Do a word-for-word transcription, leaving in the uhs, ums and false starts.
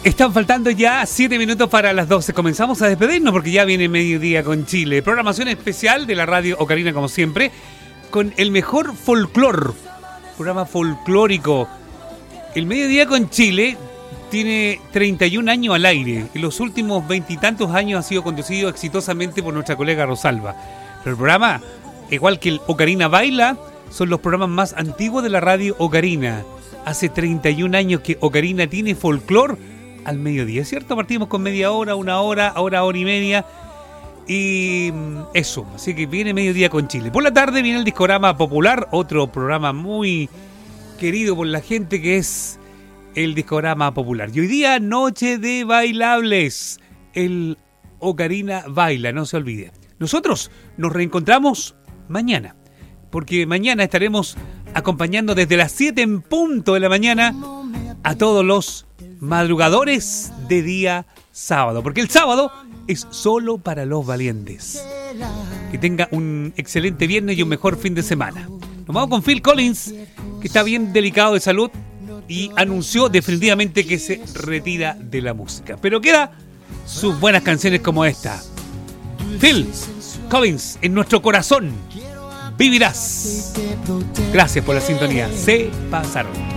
Están faltando ya siete minutos para las doce. Comenzamos a despedirnos porque ya viene Mediodía con Chile. Programación especial de la radio Ocarina, como siempre, con el mejor folclor. Programa folclórico. El Mediodía con Chile tiene treinta y un años al aire. En los últimos veintitantos años ha sido conducido exitosamente por nuestra colega Rosalba. Pero el programa, igual que el Ocarina Baila, son los programas más antiguos de la radio Ocarina. Hace treinta y un años que Ocarina tiene folclor al mediodía, ¿cierto? Partimos con media hora, una hora, ahora hora y media. Y eso, así que viene Mediodía con Chile. Por la tarde viene el Discorama Popular, otro programa muy querido por la gente, que es el Discorama Popular. Y hoy día, noche de bailables, el Ocarina Baila, no se olvide. Nosotros nos reencontramos mañana, porque mañana estaremos acompañando desde las siete en punto de la mañana a todos los madrugadores de día sábado, porque el sábado es solo para los valientes. Que tenga un excelente viernes y un mejor fin de semana. Nos vamos con Phil Collins, que está bien delicado de salud y anunció definitivamente que se retira de la música, pero queda sus buenas canciones como esta. Phil Collins, en nuestro corazón vivirás. Gracias por la sintonía. Se pasaron.